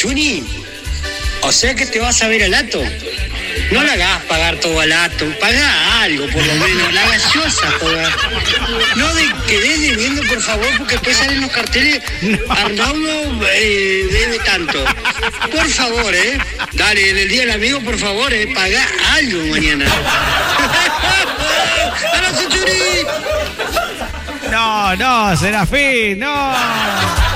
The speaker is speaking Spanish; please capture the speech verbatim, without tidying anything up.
Juni, o sea que te vas a ver al Ato. No le hagas pagar todo al Ato, paga algo por lo menos, la gaseosa paga. No de quedés debiendo, por favor, porque después salen los carteles, Arnaudo eh, debe tanto. Por favor, eh, dale, en el día del amigo, por favor, eh, paga algo mañana. No, no, Serafín, no.